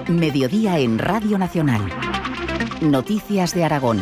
Mediodía en Radio Nacional. Noticias de Aragón.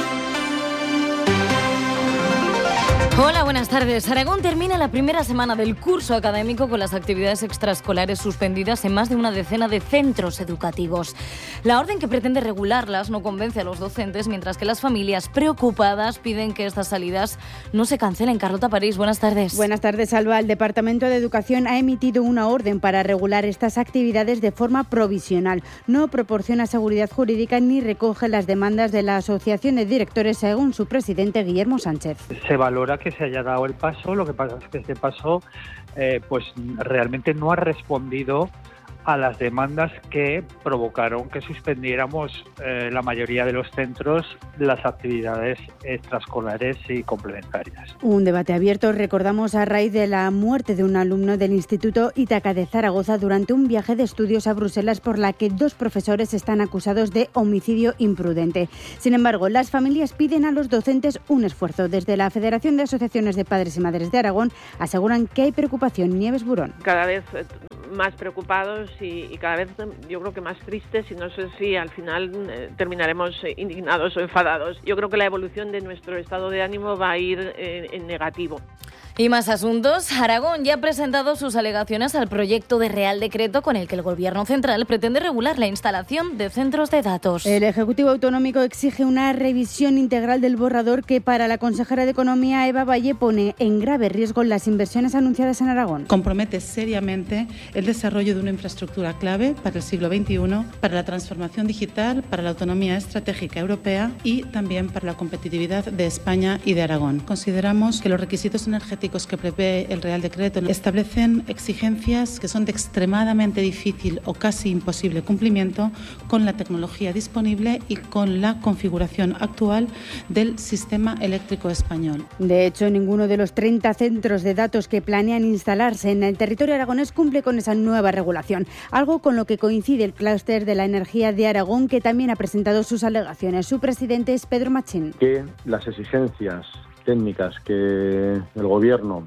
Hola, buenas tardes. Aragón termina la primera semana del curso académico con las actividades extraescolares suspendidas en más de una decena de centros educativos. La orden que pretende regularlas no convence a los docentes, mientras que las familias preocupadas piden que estas salidas no se cancelen. Carlota París, buenas tardes. Buenas tardes, Alba. El Departamento de Educación ha emitido una orden para regular estas actividades de forma provisional. No proporciona seguridad jurídica ni recoge las demandas de la Asociación de Directores, según su presidente Guillermo Sánchez. Se valora que se haya dado el paso, lo que pasa es que este paso pues realmente no ha respondido a las demandas que provocaron que suspendiéramos la mayoría de los centros las actividades extraescolares y complementarias. Un debate abierto, recordamos, a raíz de la muerte de un alumno del Instituto Ítaca de Zaragoza durante un viaje de estudios a Bruselas, por la que 2 profesores están acusados de homicidio imprudente. Sin embargo, las familias piden a los docentes un esfuerzo. Desde la Federación de Asociaciones de Padres y Madres de Aragón aseguran que hay preocupación. Nieves Burón. Cada vez más preocupados y cada vez yo creo que más tristes, y no sé si al final terminaremos indignados o enfadados. Yo creo que la evolución de nuestro estado de ánimo va a ir en negativo. Y más asuntos. Aragón ya ha presentado sus alegaciones al proyecto de Real Decreto con el que el Gobierno central pretende regular la instalación de centros de datos. El Ejecutivo Autonómico exige una revisión integral del borrador que para la consejera de Economía, Eva Valle, pone en grave riesgo las inversiones anunciadas en Aragón. Compromete seriamente el desarrollo de una infraestructura clave para el siglo XXI, para la transformación digital, para la autonomía estratégica europea y también para la competitividad de España y de Aragón. Consideramos que los requisitos energéticos que prevé el Real Decreto establecen exigencias que son de extremadamente difícil o casi imposible cumplimiento con la tecnología disponible y con la configuración actual del sistema eléctrico español. De hecho, ninguno de los 30 centros de datos que planean instalarse en el territorio aragonés cumple con esa nueva regulación, algo con lo que coincide el clúster de la energía de Aragón, que también ha presentado sus alegaciones. Su presidente es Pedro Machín. Que las exigencias técnicas que el Gobierno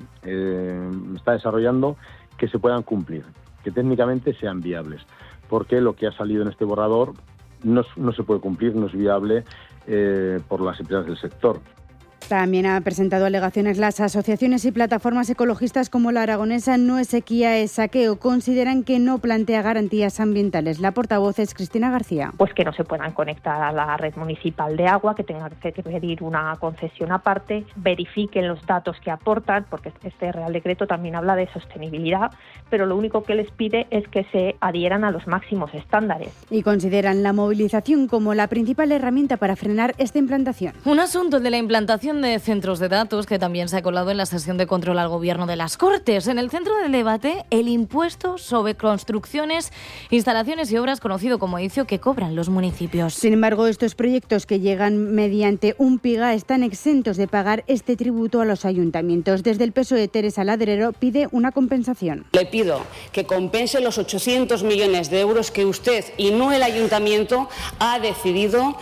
está desarrollando, que se puedan cumplir, que técnicamente sean viables, porque lo que ha salido en este borrador no se puede cumplir, no es viable por las empresas del sector. También ha presentado alegaciones las asociaciones y plataformas ecologistas como la aragonesa No es Sequía, es Saqueo. Consideran que no plantea garantías ambientales. La portavoz es Cristina García. Pues que no se puedan conectar a la red municipal de agua, que tengan que pedir una concesión aparte, verifiquen los datos que aportan, porque este Real Decreto también habla de sostenibilidad, pero lo único que les pide es que se adhieran a los máximos estándares. Y consideran la movilización como la principal herramienta para frenar esta implantación. Un asunto de la implantación de centros de datos que también se ha colado en la sesión de control al Gobierno de las Cortes. En el centro del debate, el impuesto sobre construcciones, instalaciones y obras, conocido como ICIO, que cobran los municipios. Sin embargo, estos proyectos que llegan mediante un PIGA están exentos de pagar este tributo a los ayuntamientos. Desde el PSOE, Teresa Ladrero pide una compensación. Le pido que compense los 800 millones de euros que usted y no el ayuntamiento ha decidido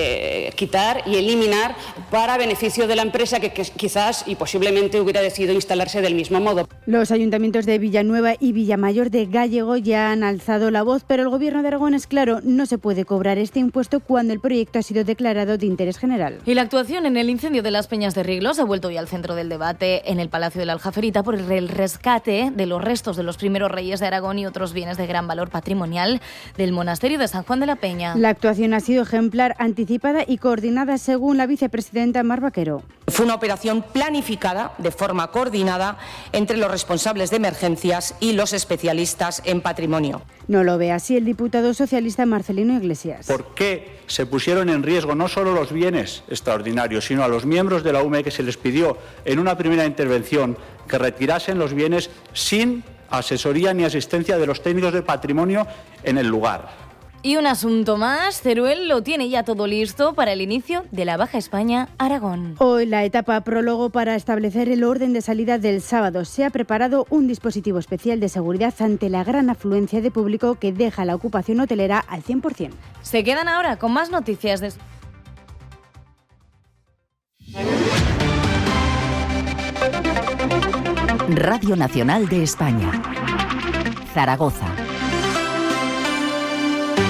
quitar y eliminar para beneficio de la empresa que quizás y posiblemente hubiera decidido instalarse del mismo modo. Los ayuntamientos de Villanueva y Villamayor de Gállego ya han alzado la voz, pero el Gobierno de Aragón es claro, no se puede cobrar este impuesto cuando el proyecto ha sido declarado de interés general. Y la actuación en el incendio de las Peñas de Riglos ha vuelto hoy al centro del debate en el Palacio de la Aljaferita por el rescate de los restos de los primeros reyes de Aragón y otros bienes de gran valor patrimonial del monasterio de San Juan de la Peña. La actuación ha sido ejemplar, anticipada y coordinada, según la vicepresidenta Mar Vaquero. Fue una operación planificada de forma coordinada entre los responsables de emergencias y los especialistas en patrimonio. No lo ve así el diputado socialista Marcelino Iglesias. ¿Por qué se pusieron en riesgo no solo los bienes extraordinarios, sino a los miembros de la UME, que se les pidió en una primera intervención que retirasen los bienes sin asesoría ni asistencia de los técnicos de patrimonio en el lugar? Y un asunto más, Teruel lo tiene ya todo listo para el inicio de la Baja España-Aragón. Hoy la etapa prólogo para establecer el orden de salida del sábado. Se ha preparado un dispositivo especial de seguridad ante la gran afluencia de público que deja la ocupación hotelera al 100%. Se quedan ahora con más noticias de... Radio Nacional de España. Zaragoza.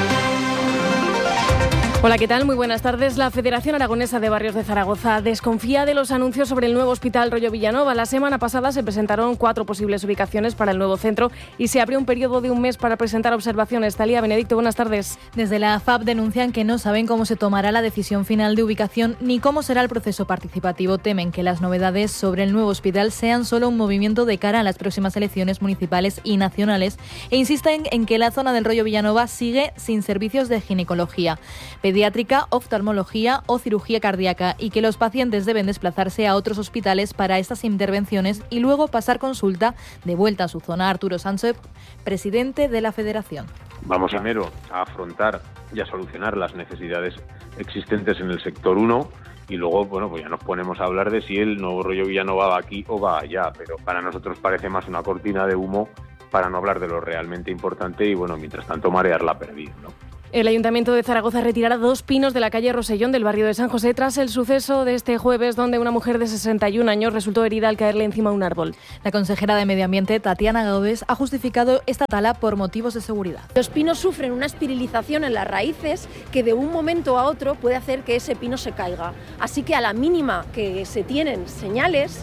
Hola, ¿qué tal? Muy buenas tardes. La Federación Aragonesa de Barrios de Zaragoza desconfía de los anuncios sobre el nuevo Hospital Rollo Villanova. La semana pasada se presentaron 4 posibles ubicaciones para el nuevo centro y se abrió un periodo de un mes para presentar observaciones. Talía Benedicto, buenas tardes. Desde la AFAP denuncian que no saben cómo se tomará la decisión final de ubicación ni cómo será el proceso participativo. Temen que las novedades sobre el nuevo hospital sean solo un movimiento de cara a las próximas elecciones municipales y nacionales e insisten en que la zona del Rollo Villanova sigue sin servicios de ginecología, pediátrica, oftalmología o cirugía cardíaca y que los pacientes deben desplazarse a otros hospitales para estas intervenciones y luego pasar consulta de vuelta a su zona. Arturo Sánchez, presidente de la Federación. Vamos primero a afrontar y a solucionar las necesidades existentes en el sector 1 y luego, bueno, pues ya nos ponemos a hablar de si el nuevo Rollo Villanova va aquí o va allá, pero para nosotros parece más una cortina de humo para no hablar de lo realmente importante y, bueno, mientras tanto marear la perdiz, ¿no? El Ayuntamiento de Zaragoza retirará 2 pinos de la calle Rosellón del barrio de San José tras el suceso de este jueves donde una mujer de 61 años resultó herida al caerle encima de un árbol. La consejera de Medio Ambiente, Tatiana Gaudes, ha justificado esta tala por motivos de seguridad. Los pinos sufren una espirilización en las raíces que de un momento a otro puede hacer que ese pino se caiga. Así que a la mínima que se tienen señales,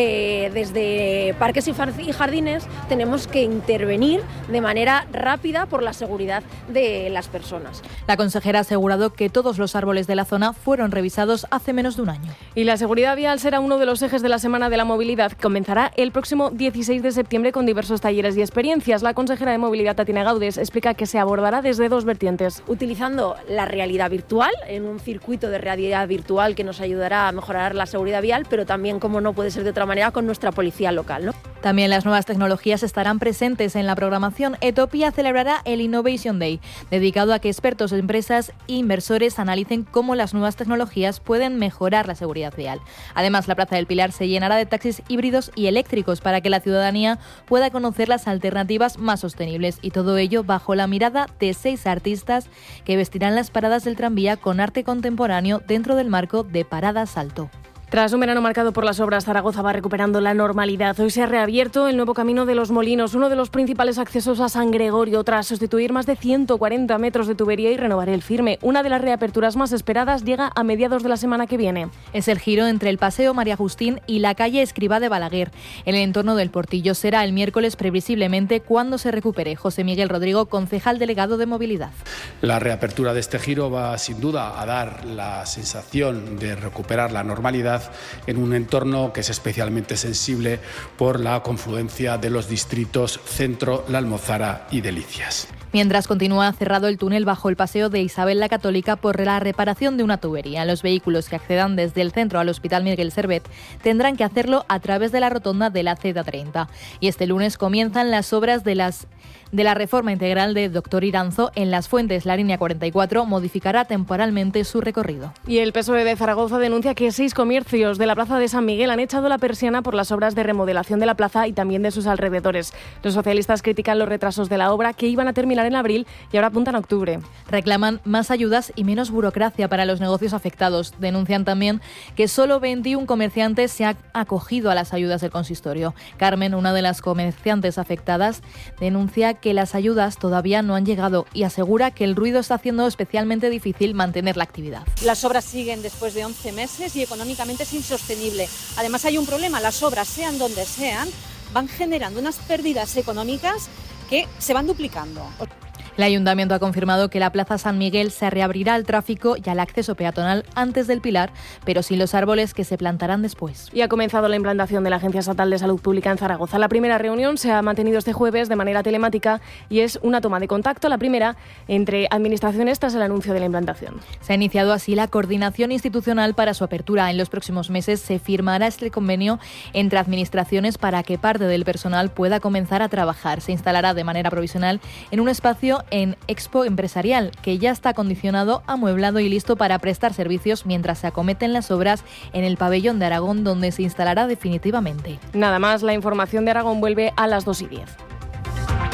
desde parques y jardines tenemos que intervenir de manera rápida por la seguridad de las personas. La consejera ha asegurado que todos los árboles de la zona fueron revisados hace menos de un año. Y la seguridad vial será uno de los ejes de la Semana de la Movilidad. Comenzará el próximo 16 de septiembre con diversos talleres y experiencias. La consejera de Movilidad, Tatiana Gaudes, explica que se abordará desde 2 vertientes. Utilizando la realidad virtual, en un circuito de realidad virtual que nos ayudará a mejorar la seguridad vial, pero también, como no puede ser de otra manera, con nuestra policía local, ¿no? También las nuevas tecnologías estarán presentes en la programación. Etopía celebrará el Innovation Day, dedicado a que expertos, empresas e inversores analicen cómo las nuevas tecnologías pueden mejorar la seguridad vial. Además, la Plaza del Pilar se llenará de taxis híbridos y eléctricos para que la ciudadanía pueda conocer las alternativas más sostenibles, y todo ello bajo la mirada de 6 artistas que vestirán las paradas del tranvía con arte contemporáneo dentro del marco de Parada Salto. Tras un verano marcado por las obras, Zaragoza va recuperando la normalidad. Hoy se ha reabierto el nuevo Camino de los Molinos, uno de los principales accesos a San Gregorio, tras sustituir más de 140 metros de tubería y renovar el firme. Una de las reaperturas más esperadas llega a mediados de la semana que viene. Es el giro entre el Paseo María Justín y la calle Escribá de Balaguer. En el entorno del Portillo será el miércoles previsiblemente cuando se recupere. José Miguel Rodrigo, concejal delegado de Movilidad. La reapertura de este giro va sin duda a dar la sensación de recuperar la normalidad en un entorno que es especialmente sensible por la confluencia de los distritos Centro, La Almozara y Delicias. Mientras continúa cerrado el túnel bajo el paseo de Isabel la Católica por la reparación de una tubería. Los vehículos que accedan desde el centro al Hospital Miguel Servet tendrán que hacerlo a través de la rotonda de la Z30. Y este lunes comienzan las obras de la reforma integral de Doctor Iranzo en Las Fuentes. La línea 44 modificará temporalmente su recorrido. Y el PSOE de Zaragoza denuncia que 6 comercios de la Plaza de San Miguel han echado la persiana por las obras de remodelación de la plaza y también de sus alrededores. Los socialistas critican los retrasos de la obra, que iban a terminar en abril y ahora apuntan a octubre. Reclaman más ayudas y menos burocracia para los negocios afectados. Denuncian también que solo 21 comerciantes se han acogido a las ayudas del consistorio. Carmen, una de las comerciantes afectadas, denuncia que las ayudas todavía no han llegado y asegura que el ruido está haciendo especialmente difícil mantener la actividad. Las obras siguen después de 11 meses y económicamente es insostenible. Además hay un problema, las obras, sean donde sean, van generando unas pérdidas económicas que se van duplicando. El Ayuntamiento ha confirmado que la Plaza San Miguel se reabrirá al tráfico y al acceso peatonal antes del Pilar, pero sin los árboles que se plantarán después. Y ha comenzado la implantación de la Agencia Estatal de Salud Pública en Zaragoza. La primera reunión se ha mantenido este jueves de manera telemática y es una toma de contacto, la primera entre administraciones tras el anuncio de la implantación. Se ha iniciado así la coordinación institucional para su apertura. En los próximos meses se firmará este convenio entre administraciones para que parte del personal pueda comenzar a trabajar. Se instalará de manera provisional en un espacio en Expo Empresarial, que ya está acondicionado, amueblado y listo para prestar servicios mientras se acometen las obras en el pabellón de Aragón, donde se instalará definitivamente. Nada más, la información de Aragón vuelve a las 2:10.